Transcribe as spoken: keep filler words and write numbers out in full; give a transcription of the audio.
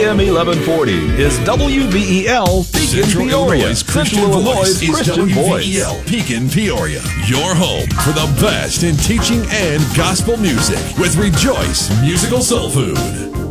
M eleven forty is W V E L Pekin, Central Peoria. Illinois Christian Central Voice Illinois is Christian W V E Voice. L Pekin, Peoria. Your home for the best in teaching and gospel music with Rejoice Musical Soul Food.